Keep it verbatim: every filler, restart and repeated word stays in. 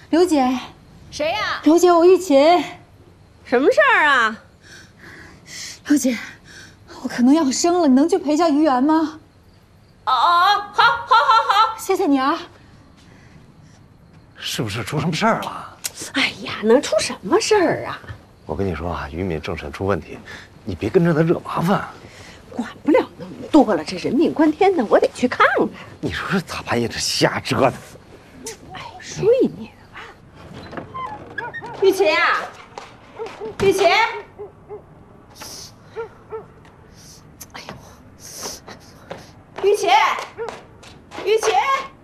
刘姐， 谁呀？ 刘姐，我玉琴。 什么事儿啊？ 刘姐，我可能要生了，你能去陪下于媛吗？ 哦哦，好，好，好，好， 谢谢你啊。 是不是出什么事儿了？ 哎呀，能出什么事儿啊？ 我跟你说啊，于敏政审出问题，你别跟着他惹麻烦。 管不了那么多了，这人命关天的，我得去看看。 你说这大半夜这瞎折腾。 哎，睡你的吧。玉琴啊，玉琴。哎呦，玉琴，玉琴。